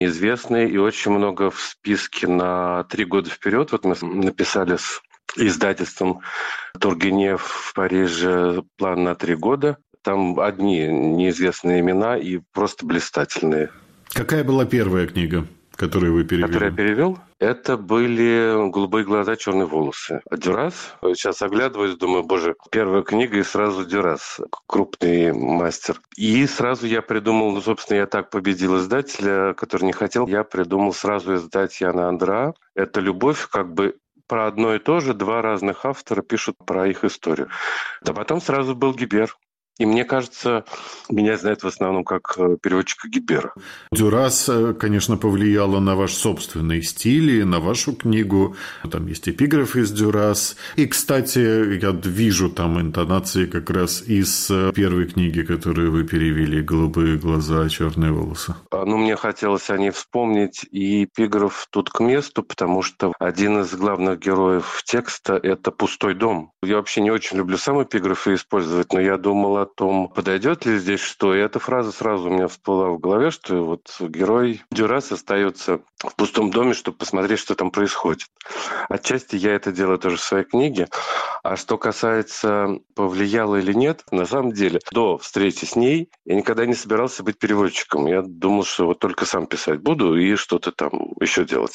известные и очень много в списке на 3 года вперед. Вот мы написали с издательством Тургенев в Париже план на 3 года. Там одни неизвестные имена и просто блистательные. Какая была первая книга, которую вы перевели? Который я перевел, это были «Голубые глаза, черные волосы». Дюрас. Сейчас оглядываюсь, думаю, боже, первая книга и сразу Дюрас, крупный мастер. И сразу я придумал, собственно, я так победил издателя, который не хотел. Я придумал сразу издать Яна Андра. Это любовь, как бы про одно и то же, два разных автора пишут про их историю. Да потом сразу был Гибер. И мне кажется, меня знают в основном как переводчика Гибера. Дюрас, конечно, повлияла на ваш собственный стиль и на вашу книгу. Там есть эпиграф из Дюрас. И, кстати, я вижу там интонации как раз из первой книги, которую вы перевели, «Голубые глаза, черные волосы». Ну, мне хотелось о ней вспомнить, и эпиграф тут к месту, потому что один из главных героев текста – это пустой дом. Я вообще не очень люблю сам эпиграфы использовать, но я думал о том, подойдет ли здесь что. И эта фраза сразу у меня всплыла в голове, что вот герой Дюрас остается в пустом доме, чтобы посмотреть, что там происходит. Отчасти я это делаю тоже в своей книге. А что касается, повлияло или нет, на самом деле, до встречи с ней я никогда не собирался быть переводчиком. Я думал, что вот только сам писать буду и что-то там еще делать.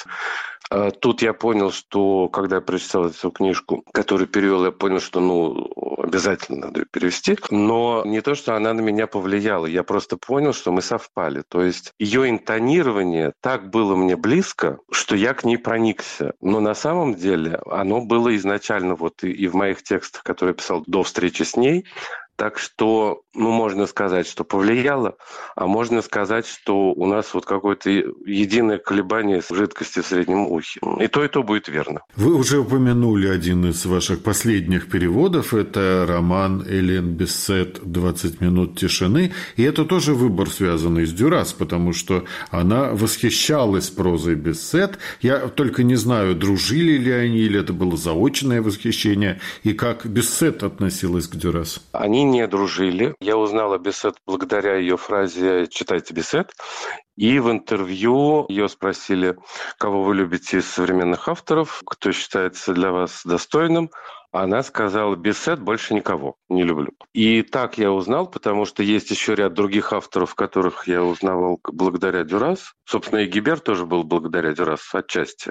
А тут я понял, что когда я прочитал эту книжку, которую перевел, я понял, что обязательно надо ее перевести. Но не то, что она на меня повлияла. Я просто понял, что мы совпали. То есть ее интонирование так было мне близко, что я к ней проникся. Но на самом деле оно было изначально вот и в моих текстах, которые я писал до встречи с ней. Так что, можно сказать, что повлияло, а можно сказать, что у нас вот какое-то единое колебание жидкости в среднем ухе. И то будет верно. Вы уже упомянули один из ваших последних переводов. Это роман Элен Бессет «20 минут тишины». И это тоже выбор, связанный с Дюрас, потому что она восхищалась прозой Бессет. Я только не знаю, дружили ли они, или это было заочное восхищение, и как Бессет относилась к Дюрас. Они не дружили. Я узнал о Бессет благодаря ее фразе «читайте Бессет». И в интервью ее спросили, кого вы любите из современных авторов, кто считается для вас достойным. Она сказала: Бессет больше никого не люблю. И так я узнал, потому что есть еще ряд других авторов, которых я узнавал благодаря Дюрас. Собственно, и Гибер тоже был благодаря Дюрас отчасти.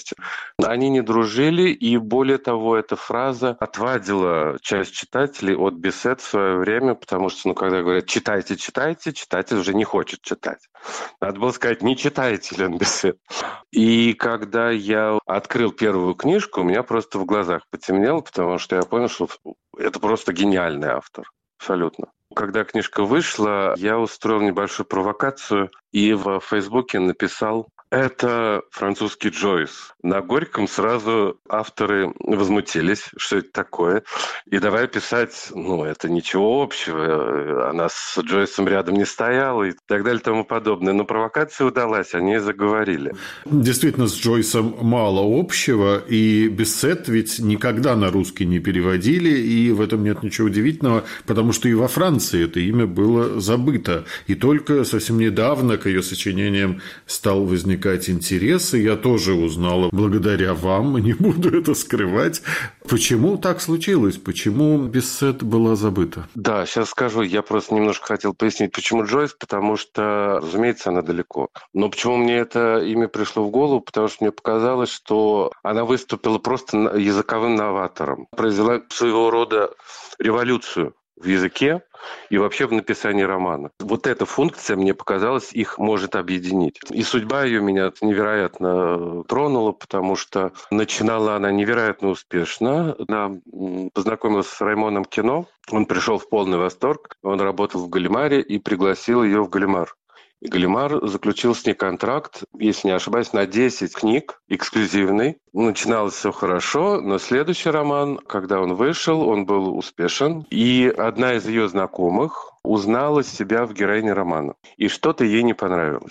Они не дружили, и более того, эта фраза отвадила часть читателей от Бессет в свое время, потому что, когда говорят «читайте», читатель уже не хочет читать. Надо было сказать: не читайте Элен Бессет. И когда я открыл первую книжку, у меня просто в глазах потемнело, потому что я понял, что это просто гениальный автор. Абсолютно. Когда книжка вышла, я устроил небольшую провокацию и в Фейсбуке написал: это французский Джойс. На Горьком сразу авторы возмутились, что это такое. И давай писать, это ничего общего. Она с Джойсом рядом не стояла и так далее и тому подобное. Но провокация удалась, они заговорили. Действительно, с Джойсом мало общего. И Бессет ведь никогда на русский не переводили. И в этом нет ничего удивительного, потому что и во Франции это имя было забыто. И только совсем недавно к ее сочинениям стал возникать интерес, и я тоже узнала благодаря вам, не буду это скрывать. Почему так случилось? Почему Бессет была забыта? Да, сейчас скажу. Я просто немножко хотел пояснить, почему Джойс, потому что, разумеется, она далеко. Но почему мне это имя пришло в голову? Потому что мне показалось, что она выступила просто языковым новатором. Произвела своего рода революцию в языке и вообще в написании романа. Вот эта функция, мне показалось, их может объединить. И судьба ее меня невероятно тронула, потому что начинала она невероятно успешно. Она познакомилась с Раймоном Кино, он пришел в полный восторг, он работал в Галимаре и пригласил ее в Галимар. И Галимар заключил с ней контракт, если не ошибаюсь, на 10 книг, эксклюзивный. Начиналось все хорошо, но следующий роман, когда он вышел, он был успешен. И одна из ее знакомых узнала себя в героине романа. И что-то ей не понравилось.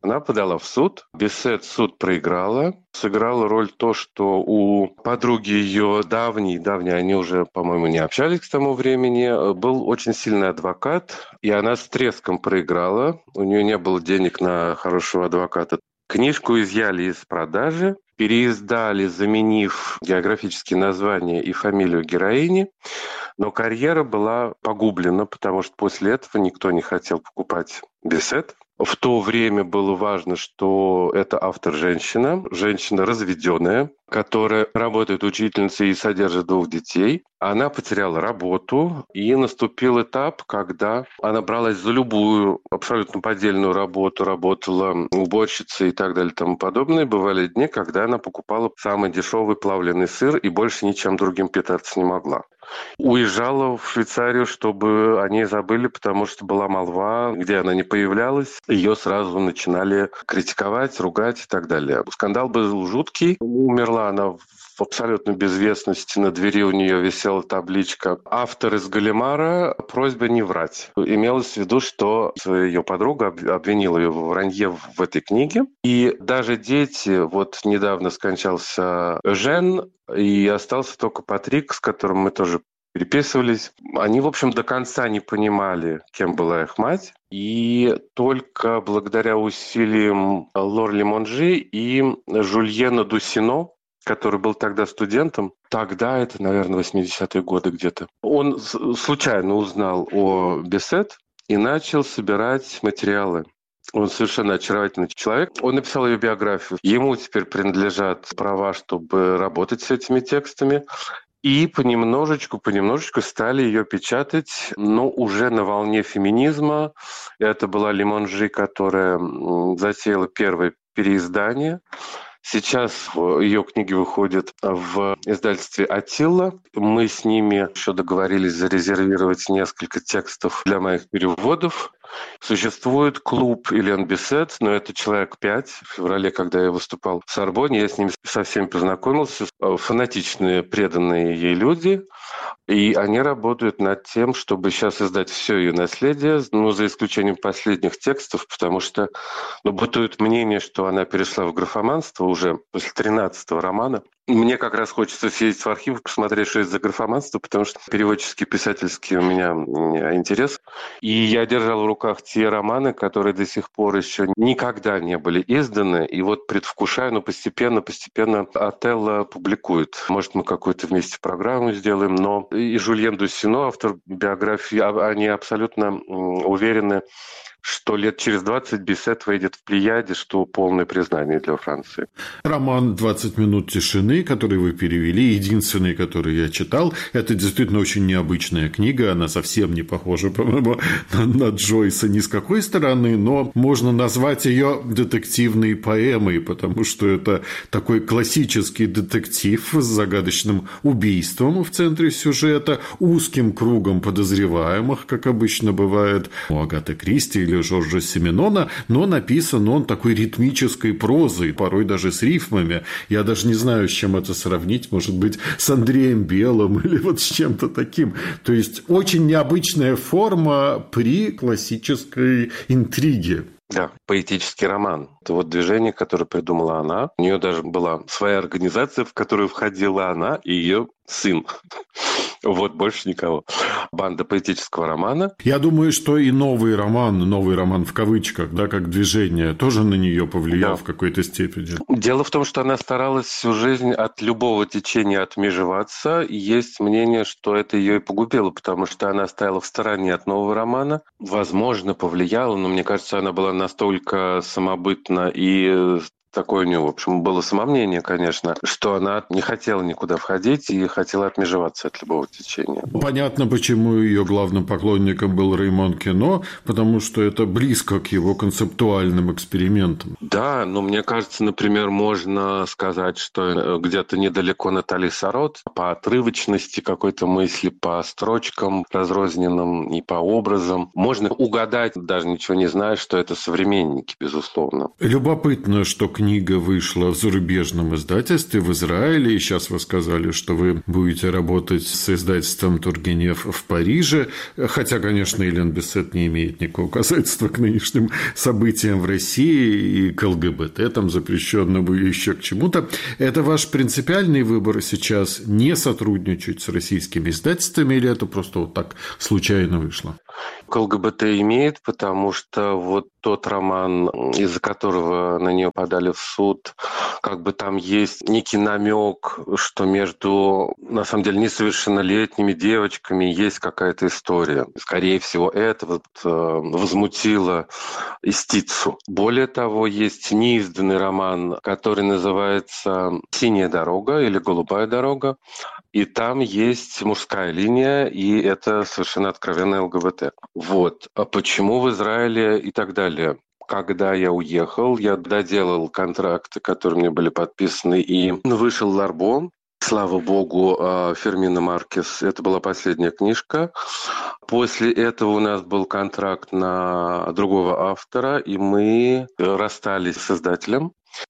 Она подала в суд. Бессет суд проиграла. Сыграла роль то, что у подруги ее давней, они уже, по-моему, не общались к тому времени, был очень сильный адвокат, и она с треском проиграла. У нее не было денег на хорошего адвоката. Книжку изъяли из продажи, переиздали, заменив географические названия и фамилию героини, но карьера была погублена, потому что после этого никто не хотел покупать Бессет. В то время было важно, что это автор женщина разведенная, которая работает учительницей и содержит 2 детей. Она потеряла работу, и наступил этап, когда она бралась за любую абсолютно поддельную работу, работала уборщицей и так далее и тому подобное. Бывали дни, когда она покупала самый дешевый плавленый сыр и больше ничем другим питаться не могла. Уезжала в Швейцарию, чтобы о ней забыли, потому что была молва, где она не появлялась, ее сразу начинали критиковать, ругать и так далее. Скандал был жуткий. Умерла она в абсолютной безвестности. На двери у нее висела табличка «Автор из Галимара. Просьба не врать». Имелось в виду, что ее подруга обвинила ее в вранье в этой книге. И даже дети, вот недавно скончался Жен, и остался только Патрик, с которым мы тоже переписывались. Они, в общем, до конца не понимали, кем была их мать. И только благодаря усилиям Лорли Монжи и Жюльена Дуссино, который был тогда студентом, тогда, это, наверное, 80-е годы где-то, он случайно узнал о Бессет и начал собирать материалы. Он совершенно очаровательный человек. Он написал ее биографию. Ему теперь принадлежат права, чтобы работать с этими текстами. И понемножечку стали ее печатать, но уже на волне феминизма. Это была Лимонжи, которая затеяла первое переиздание. Сейчас ее книги выходят в издательстве «Аттила». Мы с ними еще договорились зарезервировать несколько текстов для моих переводов. Существует клуб Элен Бессет, но это человек 5. В феврале, когда я выступал в Сорбонне, я с ними со всеми познакомился. Фанатичные, преданные ей люди. И они работают над тем, чтобы сейчас издать все ее наследие, за исключением последних текстов, потому что бытует мнение, что она перешла в графоманство уже после 13-го романа. Мне как раз хочется съездить в архив, посмотреть, что это за графоманство, потому что переводческий, писательский у меня интерес. И я держал в руках те романы, которые до сих пор еще никогда не были изданы. И вот предвкушаю, постепенно Отелло публикует. Может, мы какую-то вместе программу сделаем, но и Жюльен Дуссино, автор биографии, они абсолютно уверены, что лет через 20 Бессет выйдет в Плеяде, что полное признание для Франции. Роман «20 минут тишины», который вы перевели, единственный, который я читал, это действительно очень необычная книга. Она совсем не похожа, по-моему, на Джойса ни с какой стороны, но можно назвать ее детективной поэмой, потому что это такой классический детектив с загадочным убийством в центре сюжета, узким кругом подозреваемых, как обычно бывает у Агаты Кристи или Жоржа Сименона, но написан он такой ритмической прозой, порой даже с рифмами. Я даже не знаю, с чем это сравнить. Может быть, с Андреем Белым или вот с чем-то таким. То есть, очень необычная форма при классической интриге. Да, поэтический роман. Это вот движение, которое придумала она. У нее даже была своя организация, в которую входила она и ее сын. Вот, больше никого. Банда поэтического романа. Я думаю, что и новый роман в кавычках, да, как движение, тоже на нее повлиял в какой-то степени. Дело в том, что она старалась всю жизнь от любого течения отмежеваться. И есть мнение, что это ее и погубило, потому что она стояла в стороне от нового романа. Возможно, повлияло, но мне кажется, она была настолько самобытна и такое у нее, в общем, было самомнение, конечно, что она не хотела никуда входить и хотела отмежеваться от любого течения. Понятно, почему ее главным поклонником был Реймон Кено, потому что это близко к его концептуальным экспериментам. Да, но мне кажется, например, можно сказать, что где-то недалеко Натали Сарот по отрывочности какой-то мысли, по строчкам разрозненным и по образам. Можно угадать, даже ничего не зная, что это современники, безусловно. Любопытно, что книга книга вышла в зарубежном издательстве в Израиле, и сейчас вы сказали, что вы будете работать с издательством Тургенев в Париже, хотя, конечно, Элен Бессет не имеет никакого касательства к нынешним событиям в России и к ЛГБТ, там запрещенному и еще к чему-то. Это ваш принципиальный выбор сейчас не сотрудничать с российскими издательствами, или это просто вот так случайно вышло? К ЛГБТ имеет, потому что вот тот роман, из-за которого на нее подали в суд, как бы там есть некий намек, что между, на самом деле, несовершеннолетними девочками есть какая-то история. Скорее всего, это вот возмутило истицу. Более того, есть неизданный роман, который называется «Синяя дорога» или «Голубая дорога». И там есть мужская линия, и это совершенно откровенная ЛГБТ. Вот. А почему в Израиле и так далее? Когда я уехал, я доделал контракты, которые мне были подписаны, и вышел «Ларбо». Слава богу, Фермина Маркес. Это была последняя книжка. После этого у нас был контракт на другого автора, и мы расстались с издателем.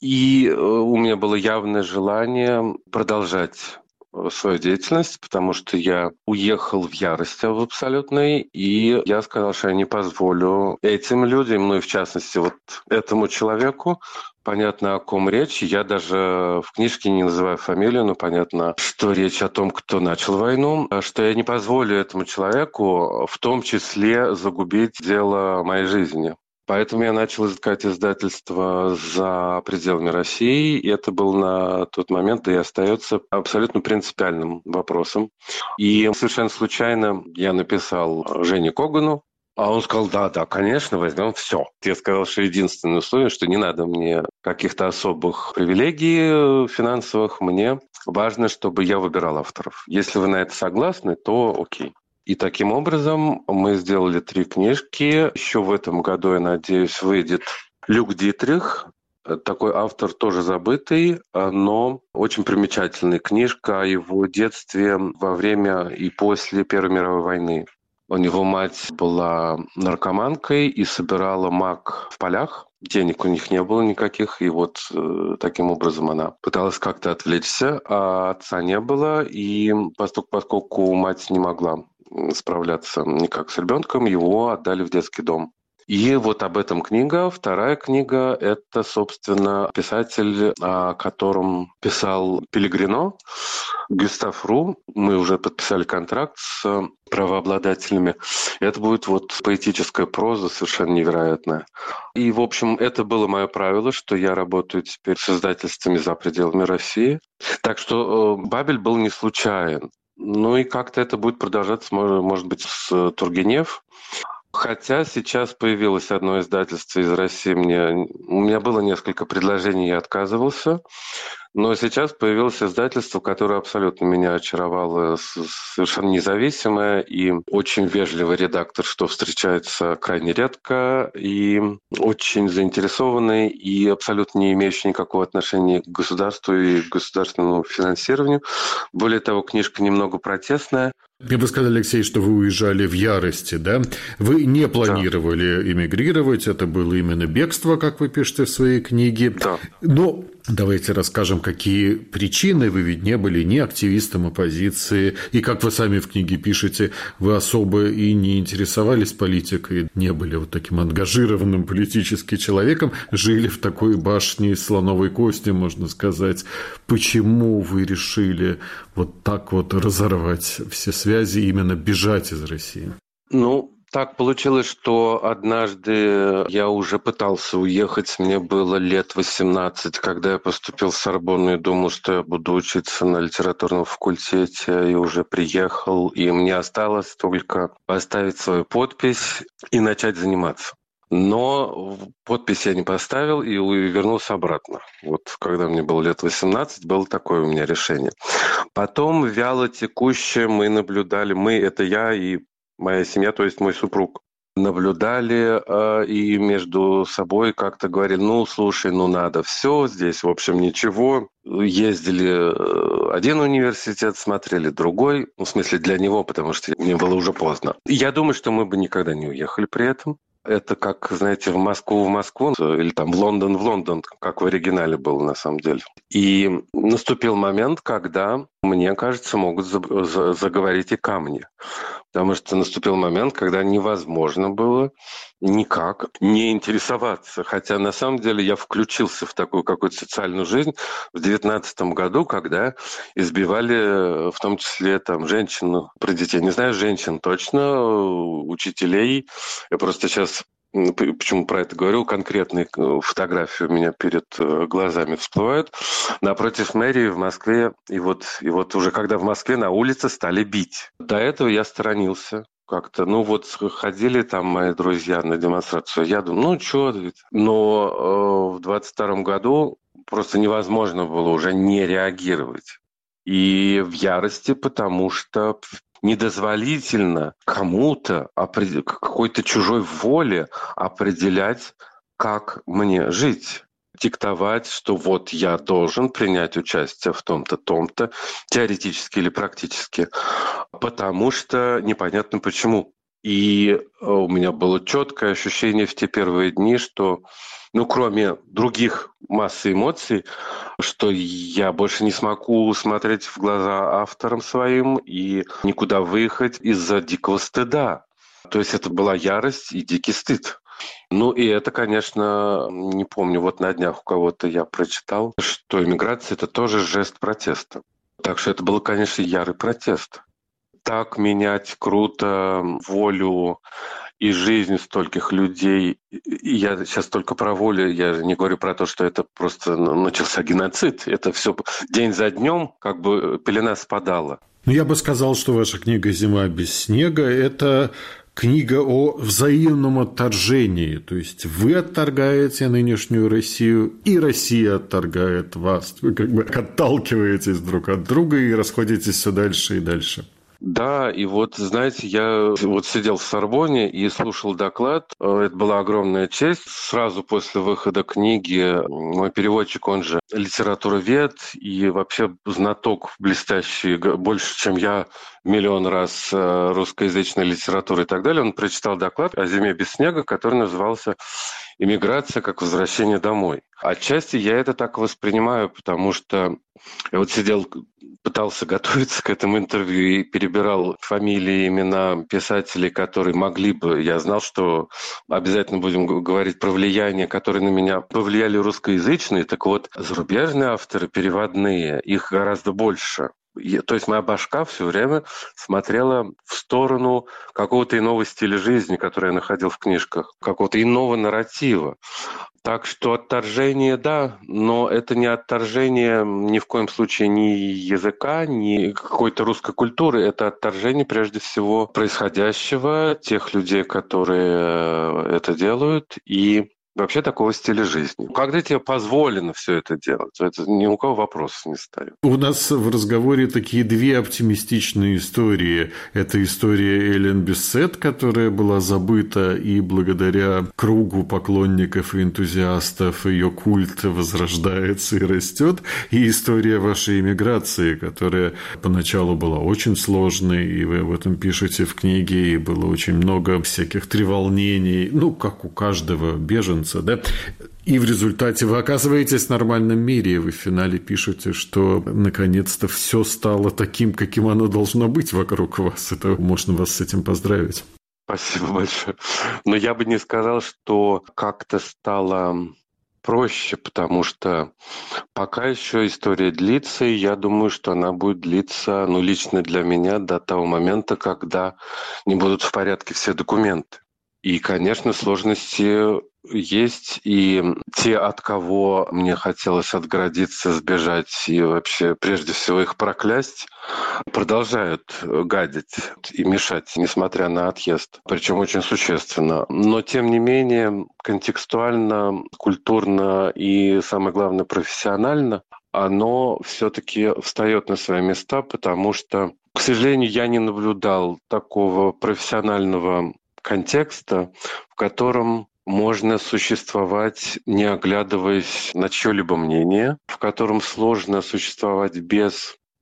И у меня было явное желание продолжать свою деятельность, потому что я уехал в ярости в абсолютной, и я сказал, что я не позволю этим людям, ну и в частности вот этому человеку, понятно, о ком речь. Я даже в книжке не называю фамилию, но понятно, что речь о том, кто начал войну, что я не позволю этому человеку в том числе загубить дело моей жизни. Поэтому я начал искать издательство за пределами России, и это был на тот момент, да и остается абсолютно принципиальным вопросом. И совершенно случайно я написал Жене Когану, а он сказал, да, конечно, возьмем все. Я сказал, что единственное условие, что не надо мне каких-то особых привилегий финансовых, мне важно, чтобы я выбирал авторов. Если вы на это согласны, то окей. И таким образом мы сделали 3 книжки. Еще в этом году, я надеюсь, выйдет Люк Дитрих. Такой автор тоже забытый, но очень примечательный. Книжка о его детстве во время и после Первой мировой войны. У него мать была наркоманкой и собирала мак в полях. Денег у них не было никаких, и вот таким образом она пыталась как-то отвлечься, а отца не было, и поскольку мать не могла справляться никак с ребенком, его отдали в детский дом. И вот об этом книга. Вторая книга – это, собственно, писатель, о котором писал Пелегрино, Гюстав Ру. Мы уже подписали контракт с правообладателями. Это будет вот поэтическая проза, совершенно невероятная. И, в общем, это было мое правило, что я работаю теперь с издательствами за пределами России. Так что «Бабель» был не случайен. Ну и как-то это будет продолжаться, может быть, с Тургенев. Хотя сейчас появилось одно издательство из России. У меня было несколько предложений, я отказывался. Но сейчас появилось издательство, которое абсолютно меня очаровало, совершенно независимое и очень вежливый редактор, что встречается крайне редко, и очень заинтересованный, и абсолютно не имеющий никакого отношения к государству и к государственному финансированию. Более того, книжка немного протестная. Вы сказали, Алексей, что вы уезжали в ярости, да? Вы не планировали эмигрировать, это было именно бегство, как вы пишете в своей книге. Да. Но давайте расскажем, какие причины. Вы ведь не были ни активистом оппозиции, и, как вы сами в книге пишете, вы особо и не интересовались политикой, не были вот таким ангажированным политическим человеком, жили в такой башне из слоновой кости, можно сказать. Почему вы решили вот так вот разорвать все связи, именно бежать из России? Так получилось, что однажды я уже пытался уехать, мне было лет 18, когда я поступил в Сорбонну и думал, что я буду учиться на литературном факультете, и уже приехал, и мне осталось только поставить свою подпись и начать заниматься. Но подпись я не поставил и вернулся обратно. Вот когда мне было лет 18, было такое у меня решение. Потом вяло текуще мы наблюдали, это я и моя семья, то есть мой супруг, наблюдали и между собой как-то говорили, слушай, надо все, здесь, в общем, ничего. Ездили один университет, смотрели другой, в смысле для него, потому что мне было уже поздно. Я думаю, что мы бы никогда не уехали при этом. Это как, знаете, в Москву, или там в Лондон, как в оригинале было на самом деле. И наступил момент, когда, мне кажется, могут заговорить и камни. Потому что наступил момент, когда невозможно было никак не интересоваться. Хотя на самом деле я включился в такую какую-то социальную жизнь в 2019 году, когда избивали в том числе там женщин, про детей. Не знаю, женщин точно, учителей. Я просто сейчас почему про это говорю, конкретные фотографии у меня перед глазами всплывают. Напротив мэрии в Москве, и вот уже когда в Москве на улице стали бить. До этого я сторонился как-то. Ходили там мои друзья на демонстрацию. Я думаю, что? Но в 22 году просто невозможно было уже не реагировать. И в ярости, потому что недозволительно кому-то, какой-то чужой воле определять, как мне жить. Диктовать, что вот я должен принять участие в том-то, том-то, теоретически или практически, потому что непонятно почему. И у меня было четкое ощущение в те первые дни, что, кроме других массы эмоций, что я больше не смогу смотреть в глаза авторам своим и никуда выехать из-за дикого стыда. То есть это была ярость и дикий стыд. И это, конечно, не помню, вот на днях у кого-то я прочитал, что иммиграция – это тоже жест протеста. Так что это был, конечно, ярый протест. Так менять круто волю и жизнь стольких людей. И я сейчас только про волю, я не говорю про то, что это просто начался геноцид. Это все день за днем, как бы пелена спадала. Я бы сказал, что ваша книга «Зима без снега» – это книга о взаимном отторжении. То есть вы отторгаете нынешнюю Россию, и Россия отторгает вас. Вы как бы отталкиваетесь друг от друга и расходитесь все дальше и дальше. Да, и знаете, я сидел в Сорбонне и слушал доклад. Это была огромная честь. Сразу после выхода книги мой переводчик, он же литературовед и вообще знаток блестящий, больше, чем я, миллион раз русскоязычной литературы и так далее. Он прочитал доклад о «Зиме без снега», который назывался «Иммиграция как возвращение домой». Отчасти я это так воспринимаю, потому что я сидел, пытался готовиться к этому интервью и перебирал фамилии, имена писателей, которые могли бы... Я знал, что обязательно будем говорить про влияние, которые на меня повлияли русскоязычные. Так вот, зарубежные авторы, переводные, их гораздо больше. То есть моя башка все время смотрела в сторону какого-то иного стиля жизни, который я находил в книжках, какого-то иного нарратива. Так что отторжение, да, но это не отторжение ни в коем случае ни языка, ни какой-то русской культуры. Это отторжение, прежде всего, происходящего, тех людей, которые это делают, и вообще такого стиля жизни. Когда тебе позволено все это делать, это ни у кого вопросов не ставит. У нас в разговоре такие две оптимистичные истории. Это история Элен Бессет, которая была забыта, и благодаря кругу поклонников и энтузиастов ее культ возрождается и растет. И история вашей эмиграции, которая поначалу была очень сложной, и вы об этом пишете в книге, и было очень много всяких треволнений, как у каждого беженца. Да? И в результате вы оказываетесь в нормальном мире, и вы в финале пишете, что наконец-то все стало таким, каким оно должно быть вокруг вас. Это можно вас с этим поздравить. Спасибо большое. Но я бы не сказал, что как-то стало проще, потому что пока еще история длится, и я думаю, что она будет длиться, лично для меня, до того момента, когда не будут в порядке все документы. И, конечно, сложности есть, и те, от кого мне хотелось отгородиться, сбежать и вообще, прежде всего, их проклясть, продолжают гадить и мешать, несмотря на отъезд, причем очень существенно. Но, тем не менее, контекстуально, культурно и, самое главное, профессионально оно все-таки встает на свои места, потому что, к сожалению, я не наблюдал такого профессионального контекста, в котором можно существовать, не оглядываясь на чье-либо мнение, в котором сложно существовать без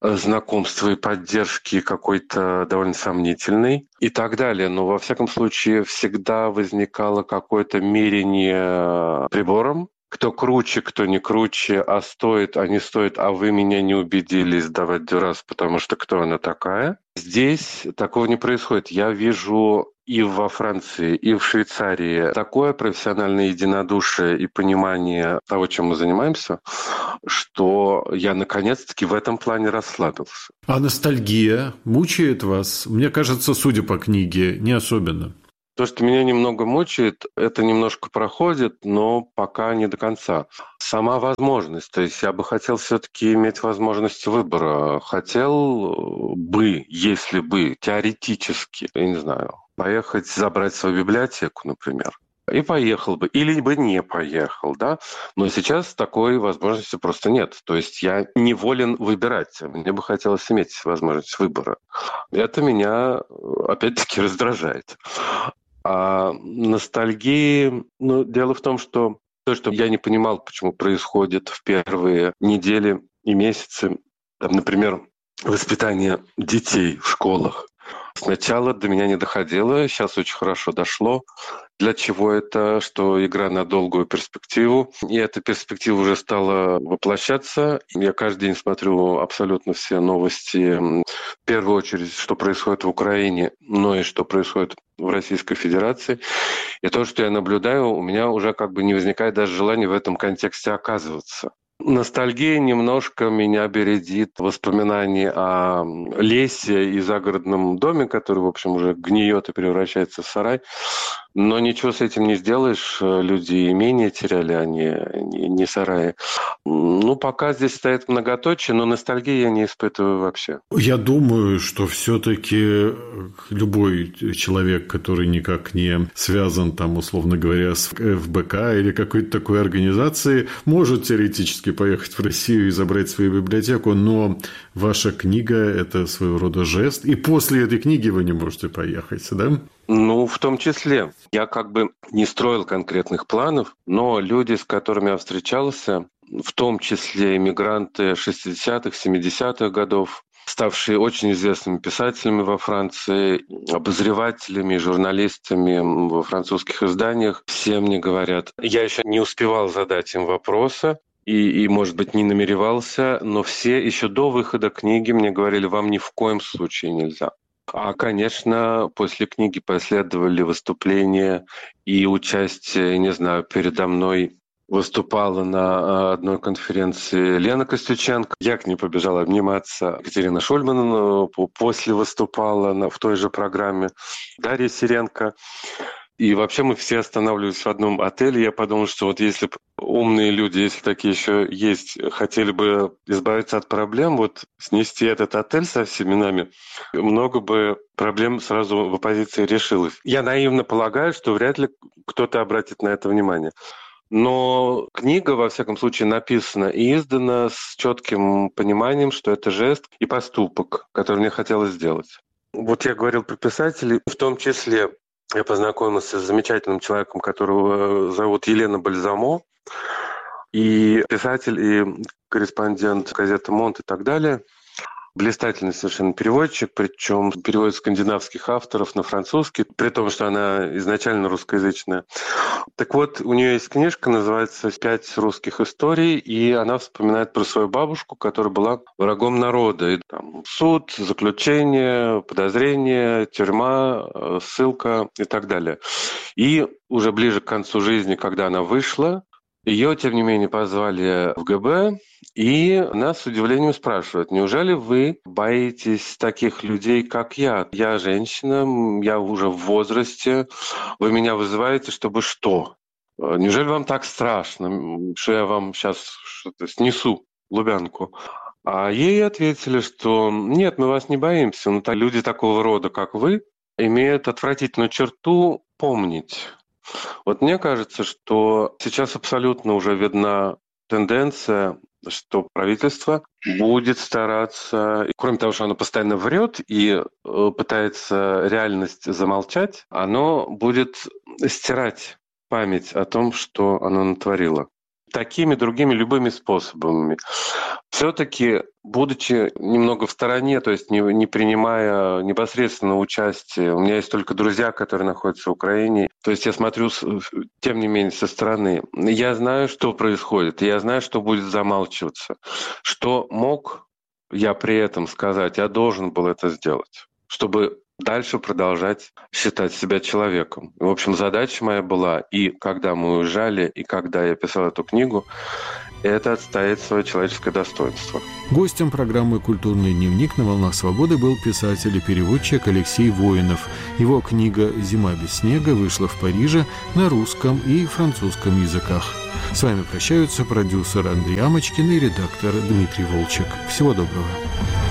знакомства и поддержки какой-то довольно сомнительной и так далее. Но, во всяком случае, всегда возникало какое-то мерение прибором. Кто круче, кто не круче, а стоит, а не стоит, а вы меня не убедили сдавать дюрас, потому что кто она такая. Здесь такого не происходит. Я вижу и во Франции, и в Швейцарии такое профессиональное единодушие и понимание того, чем мы занимаемся, что я наконец-таки в этом плане расслабился. А ностальгия мучает вас? Мне кажется, судя по книге, не особенно. То, что меня немного мучает, это немножко проходит, но пока не до конца. Сама возможность, то есть я бы хотел все-таки иметь возможность выбора. Хотел бы, если бы, теоретически, я не знаю, поехать забрать свою библиотеку, например. И поехал бы, или бы не поехал, да. Но сейчас такой возможности просто нет. То есть я не волен выбирать. Мне бы хотелось иметь возможность выбора. Это меня, опять-таки, раздражает. А ностальгии, дело в том, что то, что я не понимал, почему происходит в первые недели и месяцы, там, например, воспитание детей в школах. Сначала до меня не доходило, сейчас очень хорошо дошло. Для чего это? Что игра на долгую перспективу. И эта перспектива уже стала воплощаться. Я каждый день смотрю абсолютно все новости. В первую очередь, что происходит в Украине, но и что происходит в Российской Федерации. И то, что я наблюдаю, у меня уже как бы не возникает даже желания в этом контексте оказываться. Ностальгия немножко меня бередит воспоминаний о лесе и загородном доме, который, в общем, уже гниет и превращается в сарай. Но ничего с этим не сделаешь. Люди имение теряли, а не сараи. Пока здесь стоит многоточие, но ностальгии я не испытываю вообще. Я думаю, что все-таки любой человек, который никак не связан, там, условно говоря, с ФБК или какой-то такой организацией, может теоретически поехать в Россию и забрать свою библиотеку, но ваша книга – это своего рода жест, и после этой книги вы не можете поехать, да? В том числе. Я как бы не строил конкретных планов, но люди, с которыми я встречался, в том числе иммигранты 60-х, 70-х годов, ставшие очень известными писателями во Франции, обозревателями, журналистами во французских изданиях, все мне говорят. Я еще не успевал задать им вопроса, и, может быть, не намеревался, но все еще до выхода книги мне говорили, вам ни в коем случае нельзя. А, конечно, после книги последовали выступления и участие, не знаю, передо мной выступала на одной конференции Лена Костюченко. Я к ней побежала обниматься. Екатерина Шульман после выступала в той же программе. Дарья Сиренко. И вообще мы все останавливались в одном отеле. Я подумал, что вот если бы умные люди, если такие еще есть, хотели бы избавиться от проблем, вот снести этот отель со всеми нами, много бы проблем сразу в оппозиции решилось. Я наивно полагаю, что вряд ли кто-то обратит на это внимание. Но книга, во всяком случае, написана и издана с четким пониманием, что это жест и поступок, который мне хотелось сделать. Вот я говорил про писателей, в том числе я познакомился с замечательным человеком, которого зовут Елена Бальзамо, и писатель, и корреспондент газеты «Монт» и так далее. Блистательный совершенно переводчик, причем переводит скандинавских авторов на французский, при том, что она изначально русскоязычная. Так вот, у нее есть книжка, называется «5 русских историй», и она вспоминает про свою бабушку, которая была врагом народа. И там суд, заключение, подозрение, тюрьма, ссылка и так далее. И уже ближе к концу жизни, когда она вышла, ее, тем не менее, позвали в ГБ, и нас с удивлением спрашивают, неужели вы боитесь таких людей, как я? Я женщина, я уже в возрасте, вы меня вызываете, чтобы что? Неужели вам так страшно, что я вам сейчас что-то снесу, Лубянку? А ей ответили, что нет, мы вас не боимся, но люди такого рода, как вы, имеют отвратительную черту помнить. Вот мне кажется, что сейчас абсолютно уже видна тенденция, что правительство будет стараться, кроме того, что оно постоянно врет и пытается реальность замолчать, оно будет стирать память о том, что оно натворило. такими, другими, любыми способами. Все-таки, будучи немного в стороне, то есть не принимая непосредственно участие, у меня есть только друзья, которые находятся в Украине, то есть я смотрю, тем не менее, со стороны. Я знаю, что происходит, я знаю, что будет замалчиваться, что мог я при этом сказать, я должен был это сделать, чтобы дальше продолжать считать себя человеком. В общем, задача моя была, и когда мы уезжали, и когда я писал эту книгу, это отстоять свое человеческое достоинство. Гостем программы «Культурный дневник» на «Волнах свободы» был писатель и переводчик Алексей Воинов. Его книга «Зима без снега» вышла в Париже на русском и французском языках. С вами прощаются продюсер Андрей Амочкин и редактор Дмитрий Волчек. Всего доброго.